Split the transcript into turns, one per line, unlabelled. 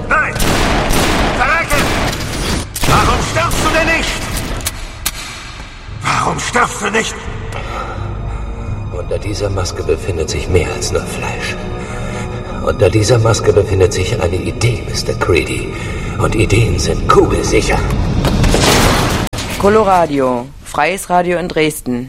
Nein! Verrecke! Warum stirbst du denn nicht? Warum stirbst du nicht?
Unter dieser Maske befindet sich mehr als nur Fleisch. Unter dieser Maske befindet sich eine Idee, Mr. Creedy. Und Ideen sind kugelsicher.
Coloradio, freies Radio in Dresden.